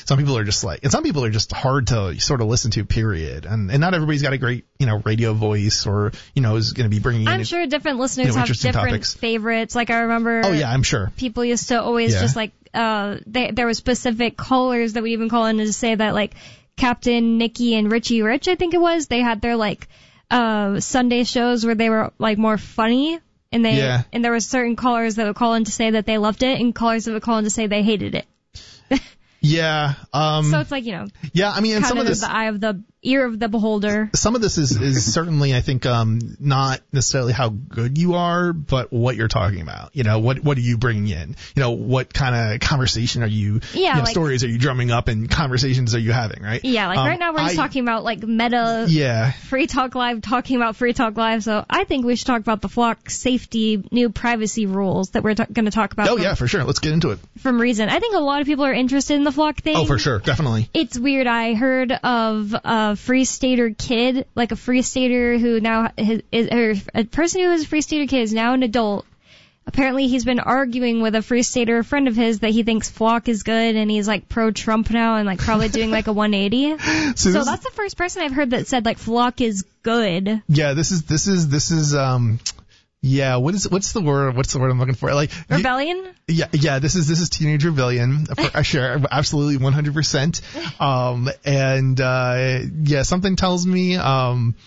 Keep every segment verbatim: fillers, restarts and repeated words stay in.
some people are just like, and some people are just hard to sort of listen to, period. And and not everybody's got a great, you know, radio voice or, you know, is going to be bringing I'm in, sure different listeners you know, have different topics. favorites. Like I remember. Oh yeah, I'm sure. People used to always Yeah. just like, uh, they, there were specific callers that would even call in to say that like Captain Nikki and Richie Rich, I think it was, they had their like, uh, Sunday shows where they were like more funny. And they, Yeah. and there were certain callers that would call in to say that they loved it and callers that would call in to say they hated it. Yeah. Um, So it's like, you know, yeah, I mean, and kind some of of this, the eye of the ear of the beholder. some of this is, is certainly, I think, um, not necessarily how good you are, but what you're talking about. You know, what, what are you bringing in? You know, what kind of conversation are you, Yeah, you know, like- stories are you drumming up and conversations are you having, right? Yeah, like Um, right now we're just I- talking about like meta Yeah. Free Talk Live, talking about Free Talk Live. So I think we should talk about the Flock safety new privacy rules that we're t- going to talk about. Oh from, yeah, for sure. Let's get into it. from Reason. I think a lot of people are interested in the Flock thing. Oh, for sure. Definitely. It's weird. I heard of a Free Stater kid, like a Free Stater who now is, is or a person who is a Free Stater kid is now an adult. Apparently he's been arguing with a Free Stater friend of his that he thinks Flock is good and he's like pro-Trump now and like probably doing like a one eighty. So, So this, that's the first person I've heard that said like Flock is good. yeah, this is, this is, this is, um, yeah, what is, what's the word, what's the word I'm looking for? Like, you- Rebellion? Yeah, yeah, this is, this is Teenage Rebellion. For, I share, absolutely one hundred percent. Um, and, uh, yeah, something tells me, um,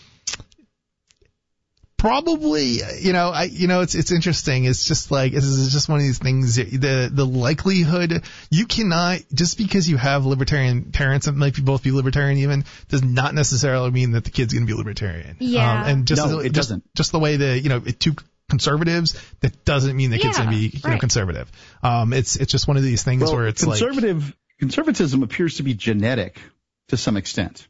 probably, you know, I, you know, it's, it's interesting. It's just like, this is just one of these things, the, the likelihood, you cannot, just because you have libertarian parents that might be both be libertarian even, does not necessarily mean that the kid's going to be libertarian. Yeah. Um, and just, No, it just, doesn't. just the way the, you know, it, two conservatives, that doesn't mean the kid's Yeah, going to be, you know, right. conservative. Um, it's, it's just one of these things Well, where it's like, conservative conservatism appears to be genetic to some extent,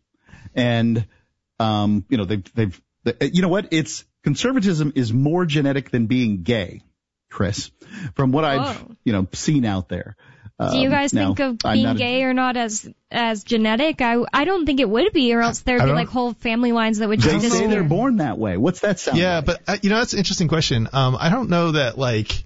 and um, you know they've they've they, you know what it's conservatism is more genetic than being gay, Chris, from what I've Whoa. you know seen out there. Do you Um, guys now, think of I'm being not a- gay or not as as genetic? I I don't think it would be, or else there'd I be don't- like whole family lines that would They just say disappear. they're born that way. What's that sound yeah, like? but uh, you know, that's an interesting question. Um, I don't know that like,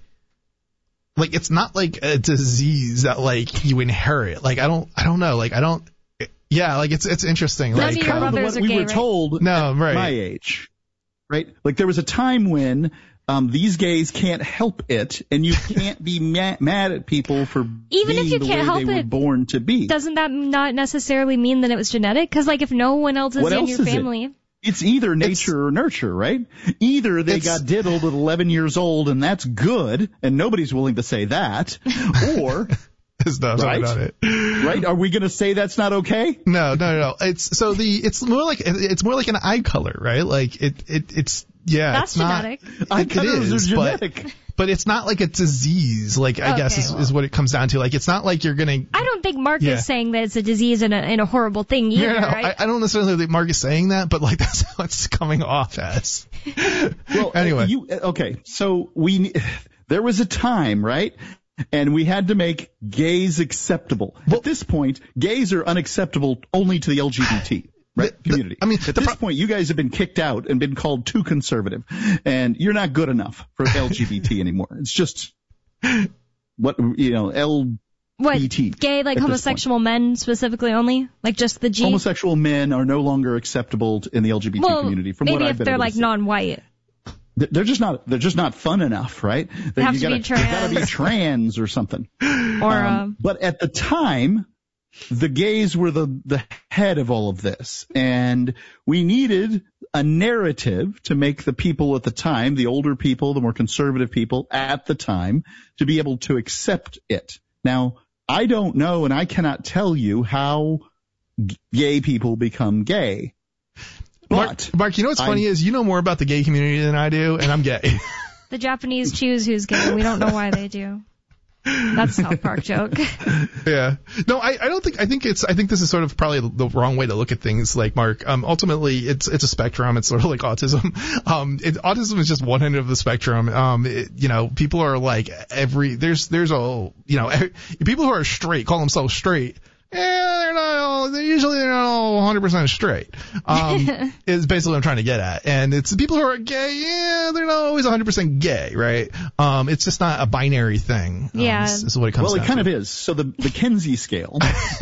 like it's not like a disease that like you inherit. Like I don't, I don't know. Like I don't. Yeah, like it's it's interesting. None Like of your um, kind of brothers what are we gay, were right? told No, at right. my age, right? Like there was a time when um, these gays can't help it, and you can't be ma- mad at people for Even if being you the can't way help they were it, born to be. Doesn't that not necessarily mean that it was genetic? Because like if no one else is What in else your is it? family, It's either nature or nurture, right? Either they It's- got diddled at eleven years old, and that's good, and nobody's willing to say that, or There's no doubt Right? about it. right? Are we going to say that's not okay? No, no, no. It's so the it's more like it's more like an eye color, right? Like it it it's yeah. that's it's not, genetic. Eye It colors is, are but- genetic. But it's not like a disease. Like I guess Okay, is, well. is what it comes down to. Like it's not like you're gonna. I don't think Mark Yeah. is saying that it's a disease and a, and a horrible thing either, Yeah, no, right? I, I don't necessarily think Mark is saying that, but like that's how it's coming off as. Well, Anyway. uh, you okay? So we there was a time, right? And we had to make gays acceptable. Well- At this point, gays are unacceptable only to the L G B T right, The- the- community. I mean, at the this pro- point, you guys have been kicked out and been called too conservative, and you're not good enough for L G B T anymore. It's just what you know, L. What, B T gay, like at this homosexual men specifically only? Like just the G? Homosexual men are no longer acceptable in the L G B T well, community. From maybe what I've if been they're able to like see. non-white. They're just not. They're just not fun enough, right? They have you to gotta, be trans. You gotta be trans or something. Or, uh, Um, but at the time, the gays were the the head of all of this, and we needed a narrative to make the people at the time, the older people, the more conservative people at the time, to be able to accept it. Now, I don't know, and I cannot tell you how g- gay people become gay. Mark, But Mark, you know what's I- funny is you know more about the gay community than I do, and I'm gay. the Japanese choose who's gay. We don't know why they do. That's a South Park joke. Yeah. No, I, I don't think, I think it's, I think this is sort of probably the wrong way to look at things, like Mark. Um, ultimately, it's, it's a spectrum. It's sort of like autism. Um, it, autism is just one end of the spectrum. Um, it, you know, people are like every, there's, there's a, you know, every, people who are straight call themselves straight. Yeah, they're not all, they're usually they're not all one hundred percent straight. Um, is basically what I'm trying to get at. And it's the people who are gay, yeah, they're not always one hundred percent gay, right? Um, it's just not a binary thing. Um, Yeah. Is, is what it comes well, down it kind to. of is. So the the Kinsey scale